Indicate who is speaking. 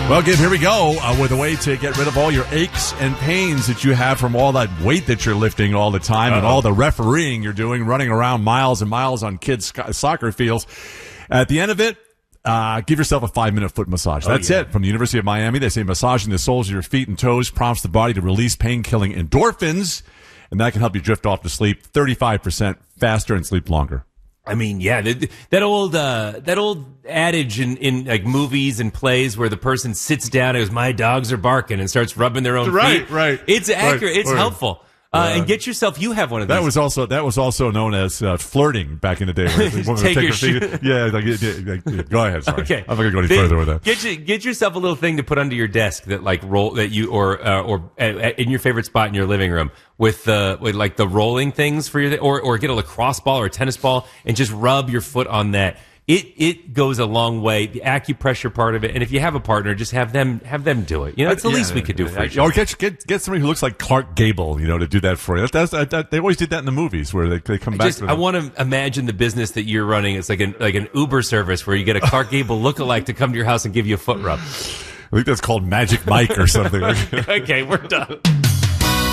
Speaker 1: Well, Gib, here we go with a way to get rid of all your aches and pains that you have from all that weight that you're lifting all the time and all the refereeing you're doing, running around miles and miles on kids' soccer fields. At the end of it, give yourself a 5-minute foot massage. That's it. From the University of Miami, they say massaging the soles of your feet and toes prompts the body to release pain-killing endorphins, and that can help you drift off to sleep 35% faster and sleep longer.
Speaker 2: I mean, yeah, that old adage in like movies and plays where the person sits down and goes, "My dogs are barking," and starts rubbing their own feet.
Speaker 1: Right.
Speaker 2: It's accurate. It's helpful. And get yourself. You have one of these.
Speaker 1: That was also known as flirting back in the day.
Speaker 2: Take your shoe.
Speaker 1: Yeah, go ahead. Sorry. Okay. I'm not gonna go any further with that.
Speaker 2: Get yourself a little thing to put under your desk that like roll that you or in your favorite spot in your living room with like the rolling things for your or get a lacrosse ball or a tennis ball and just rub your foot on that. It goes a long way. The acupressure part of it, and if you have a partner, just have them do it. You know, it's the least we could do for you.
Speaker 1: Or get somebody who looks like Clark Gable, to do that for you. They always did that in the movies where they come back.
Speaker 2: I want to imagine the business that you're running. It's like an Uber service where you get a Clark Gable lookalike to come to your house and give you a foot rub.
Speaker 1: I think that's called Magic Mike or something.
Speaker 2: Okay, we're done.